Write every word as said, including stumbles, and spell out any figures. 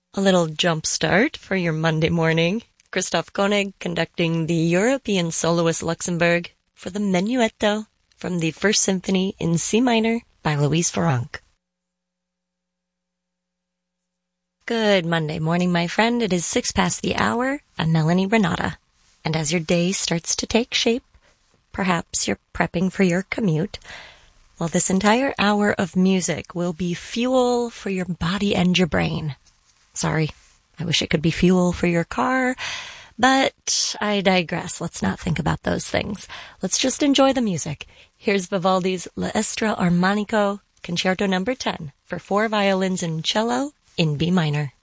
A little jump start for your Monday morning. Christoph Koenig conducting the European Soloist Luxembourg for the Menuetto from the First Symphony in C minor by Louise Farrenc. Good Monday morning, my friend. It is six past the hour. I'm Melanie Renata. And as your day starts to take shape, perhaps you're prepping for your commute, well, this entire hour of music will be fuel for your body and your brain. Sorry, I wish it could be fuel for your car, but I digress. Let's not think about those things. Let's just enjoy the music. Here's Vivaldi's L'Estro Armonico, Concerto number ten, for four violins and cello in B minor.